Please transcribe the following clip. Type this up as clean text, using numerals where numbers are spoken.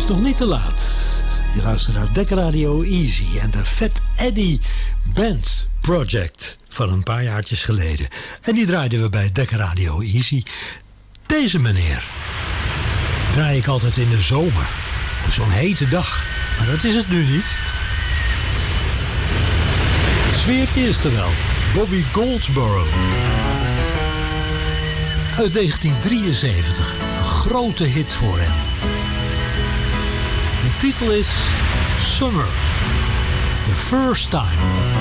is nog niet te laat. Je luistert naar Dek Radio Easy en de Fat Eddie Band Project van een paar jaartjes geleden. En die draaiden we bij Dek Radio Easy. Deze meneer draai ik altijd in de zomer. Op zo'n hete dag. Maar dat is het nu niet. Het sfeertje is er wel. Bobby Goldsboro. Uit 1973. Een grote hit voor hem. De titel is Summer. The First Time.